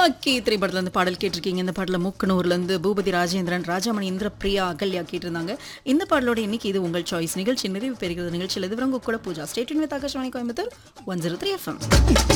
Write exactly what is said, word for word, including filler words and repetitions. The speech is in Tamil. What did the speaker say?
துப்பாக்கி திரைப்படத்துல இருந்து பாடல் கேட்டிருக்கீங்க. இந்த பாடல மூக்கனூர்ல இருந்து பூபதி ராஜேந்திரன், ராஜாமணி, இந்திர பிரியா, அகல்யா கேட்டிருந்தாங்க. இந்த பாடலோட இன்னைக்கு இது உங்கள் சாய்ஸ் நிகழ்ச்சி நிறைவு பெறுகிறது. நிகழ்ச்சியில் இது உங்க கூட Pooja. Stay tune with Akashvani Coimbatore one zero three FM.